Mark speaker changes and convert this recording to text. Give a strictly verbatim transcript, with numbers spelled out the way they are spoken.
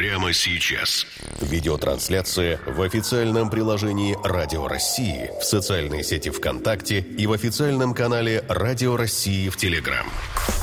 Speaker 1: прямо сейчас.
Speaker 2: Видеотрансляция в официальном приложении Радио России, в социальной сети ВКонтакте и в официальном канале Радио России в Телеграм.